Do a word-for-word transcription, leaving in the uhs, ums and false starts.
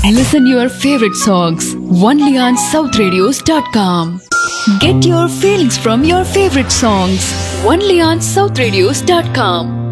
Listen your favorite songs only on south radios dot com. Get your feelings from your favorite songs only on south radios dot com.